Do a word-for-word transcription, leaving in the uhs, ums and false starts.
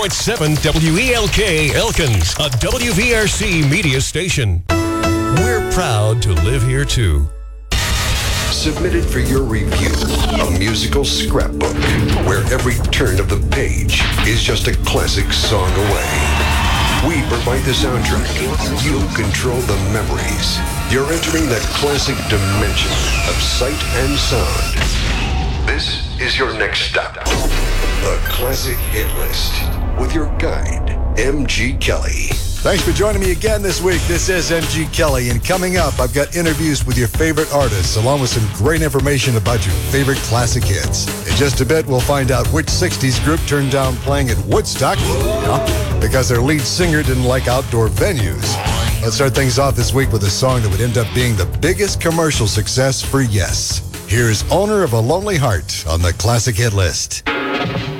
point seven W E L K Elkins, a W V R C media station. We're proud to live here too. Submitted for your review, a musical scrapbook where every turn of the page is just a classic song away. We provide the soundtrack. You control the memories. You're entering that classic dimension of sight and sound. This is your next stop. The Classic Hit List with your guide, M G Kelly. Thanks for joining me again this week. This is M G Kelly, and coming up, I've got interviews with your favorite artists, along with some great information about your favorite classic hits. In just a bit, we'll find out which sixties group turned down playing at Woodstock, yeah, because their lead singer didn't like outdoor venues. Let's start things off this week with a song that would end up being the biggest commercial success for Yes. Here's Owner of a Lonely Heart on the Classic Hit List.